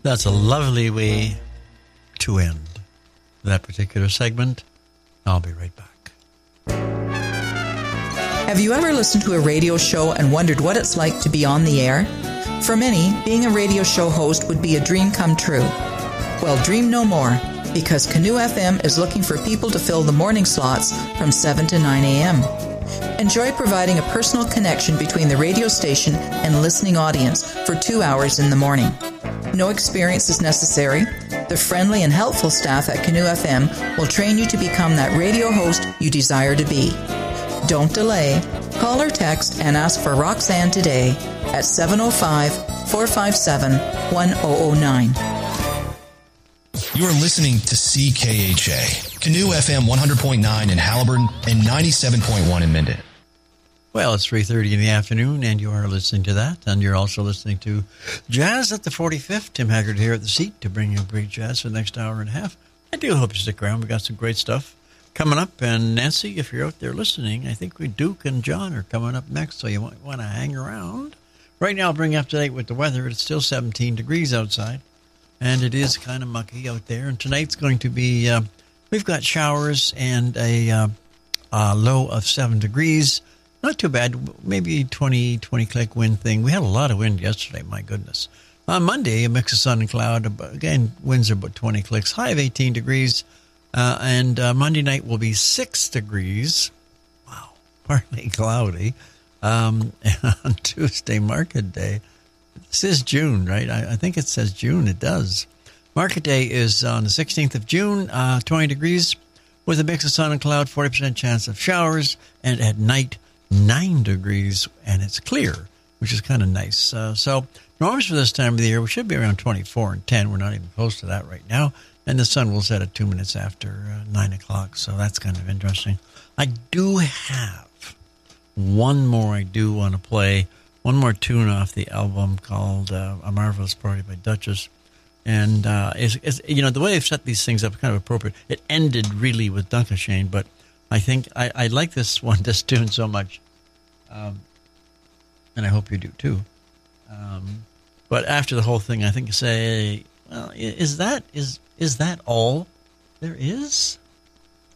That's a lovely way to end that particular segment. I'll be right back. Have you ever listened to a radio show and wondered what it's like to be on the air? For many, being a radio show host would be a dream come true. Well, dream no more, because Canoe FM is looking for people to fill the morning slots from 7 to 9 a.m. Enjoy providing a personal connection between the radio station and listening audience for 2 hours in the morning. No experience is necessary. The friendly and helpful staff at Canoe FM will train you to become that radio host you desire to be. Don't delay. Call or text and ask for Roxanne today at 705-457-1009. You're listening to CKHA, Canoe FM 100.9 in Haliburton and 97.1 in Minden. Well, it's 3:30 in the afternoon, and you are listening to that. And you're also listening to Jazz at the 45th. Tim Haggard here at the seat to bring you great jazz for the next hour and a half. I do hope you stick around. We've got some great stuff coming up. And Nancy, if you're out there listening, I think Duke and John are coming up next, so you might want to hang around. Right now, I'll bring you up to date with the weather. It's still 17 degrees outside, and it is kind of mucky out there. And tonight's going to be, we've got showers and a low of 7 degrees. Not too bad, maybe 20 click wind thing. We had a lot of wind yesterday, my goodness. On Monday, a mix of sun and cloud. Again, winds are about 20 clicks, high of 18 degrees. And Monday night will be 6 degrees. Wow, partly cloudy. And on Tuesday, market day. This is June, right? I think it says June. It does. Market day is on the 16th of June, 20 degrees, with a mix of sun and cloud, 40% chance of showers. And at night, 9 degrees, and it's clear, which is kind of nice. So norms for this time of the year, we should be around 24 and 10. We're not even close to that right now. And the sun will set at 2 minutes after 9 o'clock, so that's kind of interesting. I do have one more I do want to play, one more tune off the album called A Marvelous Party by Duchess. And, the way they've set these things up is kind of appropriate. It ended really with Dunkershane, but I think I like this tune so much, and I hope you do too. But after the whole thing, I think you say, well, is that all there is?